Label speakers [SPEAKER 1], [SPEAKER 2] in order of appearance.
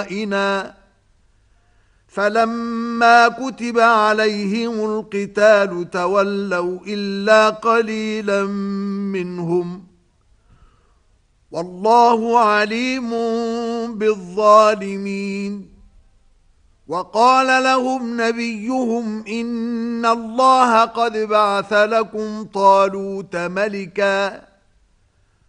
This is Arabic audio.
[SPEAKER 1] إنا فلما كتب عليهم القتال تولوا إلا قليلا منهم والله عليم بالظالمين. وقال لهم نبيهم إن الله قد بعث لكم طالوت ملكا